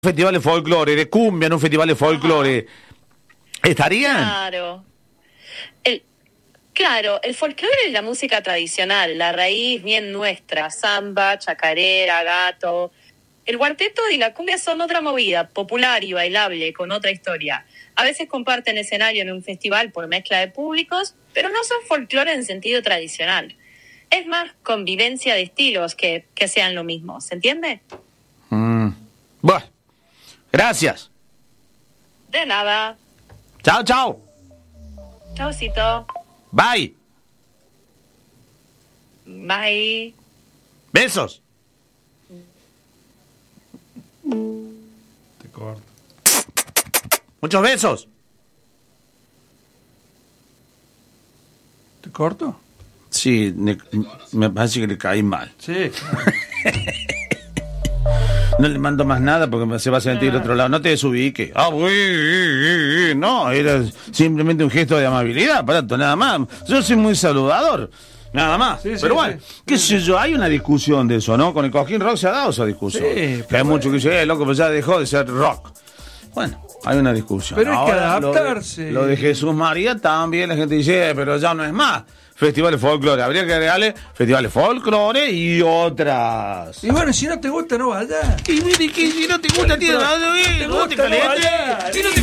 Festival de folclore, de cumbia en un festival de folclore, ¿estarían? Claro, el folclore es la música tradicional, la raíz bien nuestra, samba, chacarera, gato. El cuarteto y la cumbia son otra movida, popular y bailable, con otra historia. A veces comparten escenario en un festival por mezcla de públicos, pero no son folclore en sentido tradicional. Es más convivencia de estilos que sean lo mismo, ¿se entiende? Bueno, gracias. De nada. Chao, chao. Chaucito. Bye. Bye. Besos. Te corto. Muchos besos. ¿Te corto? Sí, me parece que le caí mal. Sí. No le mando más nada porque se va a sentir otro lado. No te desubique. No, era simplemente un gesto de amabilidad, Prato, nada más. Yo soy muy saludador, nada más. Sí, pero bueno, sí. qué sé yo, hay una discusión de eso, ¿no? Con el Cojín Rock se ha dado esa discusión. Sí, que hay mucho que dice, loco, pues ya dejó de ser rock. Bueno, hay una discusión. Pero hay que ahora, adaptarse. Lo de Jesús María también la gente dice, pero ya no es más. Festival de folclore, habría que agregarle festival de folclore y otras. Y bueno, si no te gusta, no vayas. Y mire que si no te gusta, Te gusta, no vayas. Si no te